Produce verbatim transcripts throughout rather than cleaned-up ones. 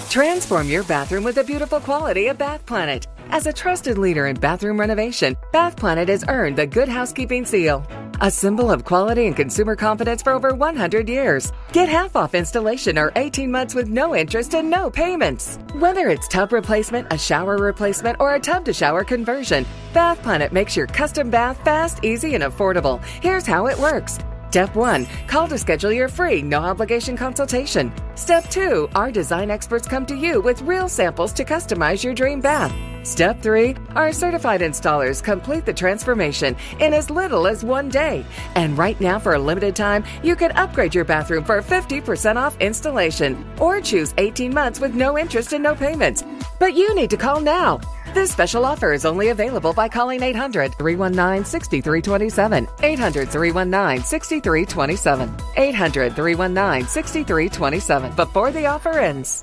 Transform your bathroom with the beautiful quality of Bath Planet. As a trusted leader in bathroom renovation, Bath Planet has earned the Good Housekeeping seal, a symbol of quality and consumer confidence for over one hundred years. Get half off installation or eighteen months with no interest and no payments. Whether it's tub replacement, a shower replacement, or a tub-to-shower conversion, Bath Planet makes your custom bath fast, easy, and affordable. Here's how it works. Step one, call to schedule your free, no-obligation consultation. Step two, our design experts come to you with real samples to customize your dream bath. Step three, our certified installers complete the transformation in as little as one day. And right now, for a limited time, you can upgrade your bathroom for fifty percent off installation or choose eighteen months with no interest and no payments. But you need to call now. This special offer is only available by calling eight hundred, three one nine, six three two seven, eight hundred, three one nine, six three two seven, eight hundred, three one nine, six three two seven, before the offer ends.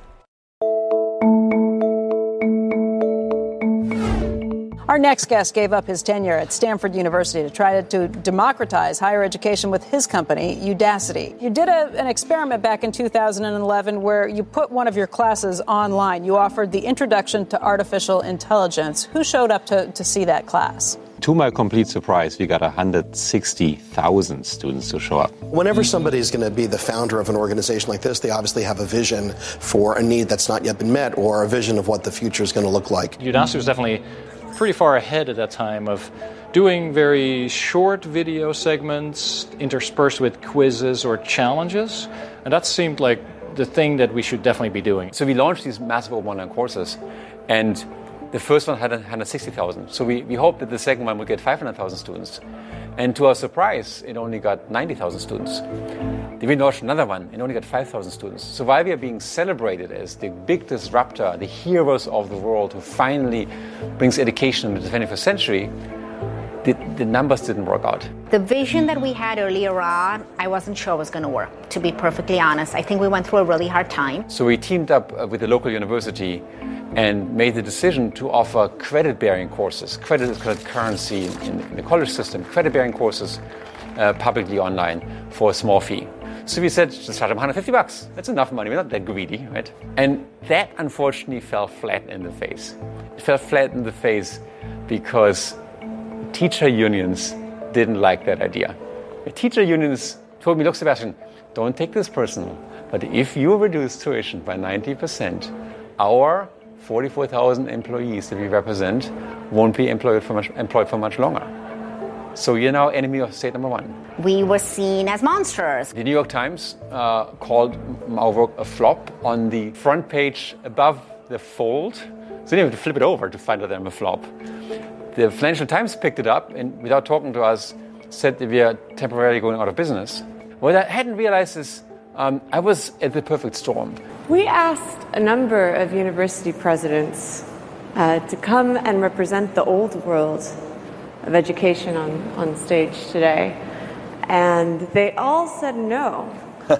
Our next guest gave up his tenure at Stanford University to try to democratize higher education with his company, Udacity. You did a, an experiment back in two thousand eleven where you put one of your classes online. You offered the Introduction to Artificial Intelligence. Who showed up to, to see that class? To my complete surprise, we got one hundred sixty thousand students to show up. Whenever somebody's going to be the founder of an organization like this, they obviously have a vision for a need that's not yet been met or a vision of what the future is going to look like. Udacity was definitely pretty far ahead at that time of doing very short video segments interspersed with quizzes or challenges. And that seemed like the thing that we should definitely be doing. So we launched these massive online courses, and the first one had one hundred sixty thousand. So we, we hoped that the second one would get five hundred thousand students. And to our surprise, it only got ninety thousand students. Then we launched another one and only got five thousand students. So while we are being celebrated as the big disruptor, the heroes of the world who finally brings education into the twenty-first century, the, the numbers didn't work out. The vision that we had earlier on, I wasn't sure was going to work, to be perfectly honest. I think we went through a really hard time. So we teamed up with the local university and made the decision to offer credit-bearing courses. Credit is called currency in, in the college system. Credit-bearing courses uh, publicly online for a small fee. So we said, to start at one hundred fifty bucks. That's enough money. We're not that greedy, right? And that, unfortunately, fell flat in the face. It fell flat in the face because teacher unions didn't like that idea. The teacher unions told me, look, Sebastian, don't take this personal, but if you reduce tuition by ninety percent, our forty-four thousand employees that we represent won't be employed for much, employed for much longer. So you're now enemy of state number one. We were seen as monsters. The New York Times uh, called our work a flop. On the front page above the fold, so you have to flip it over to find out that I'm a flop. The Financial Times picked it up and, without talking to us, said that we are temporarily going out of business. What I hadn't realized is um, I was at the perfect storm. We asked a number of university presidents uh, to come and represent the old world of education on, on stage today, and they all said no.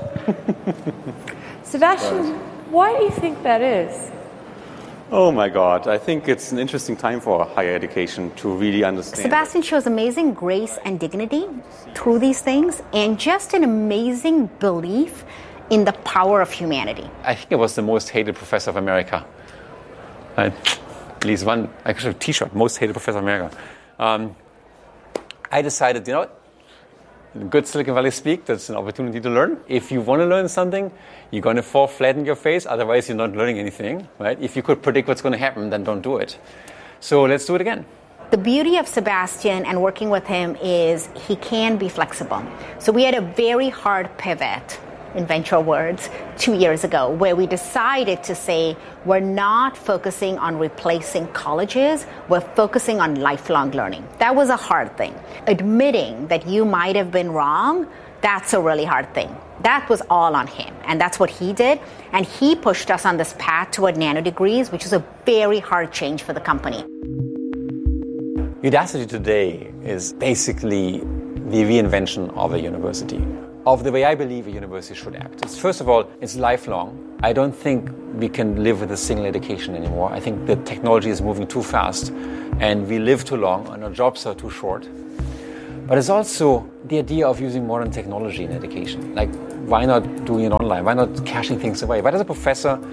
Sebastian, why do you think that is? Oh my God, I think it's an interesting time for higher education to really understand. Sebastian shows amazing grace and dignity through these things, and just an amazing belief in the power of humanity. I think it was the most hated professor of America. Uh, at least one, I could have a t-shirt, most hated professor of America. Um, I decided, you know what, in good Silicon Valley speak, that's an opportunity to learn. If you want to learn something, you're going to fall flat in your face, otherwise you're not learning anything, right? If you could predict what's going to happen, then don't do it. So let's do it again. The beauty of Sebastian and working with him is he can be flexible. So we had a very hard pivot, in Venture Words, two years ago, where we decided to say we're not focusing on replacing colleges, we're focusing on lifelong learning. That was a hard thing. Admitting that you might have been wrong, that's a really hard thing. That was all on him, and that's what he did. And he pushed us on this path toward nanodegrees, which is a very hard change for the company. Udacity today is basically the reinvention of a university, of the way I believe a university should act. It's, first of all, it's lifelong. I don't think we can live with a single education anymore. I think the technology is moving too fast, and we live too long, and our jobs are too short. But it's also the idea of using modern technology in education. Like, why not doing it online? Why not caching things away? Why does a professor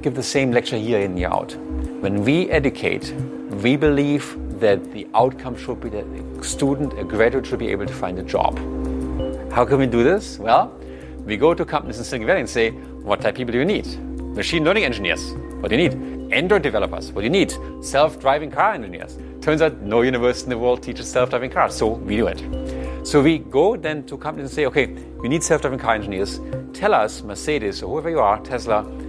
give the same lecture year in, year out. When we educate, we believe that the outcome should be that a student, a graduate should be able to find a job. How can we do this? Well, we go to companies in Silicon Valley and say, what type of people do you need? Machine learning engineers. What do you need? Android developers. What do you need? Self-driving car engineers. Turns out no university in the world teaches self-driving cars, so we do it. So we go then to companies and say, okay, we need self-driving car engineers. Tell us, Mercedes or whoever you are, Tesla,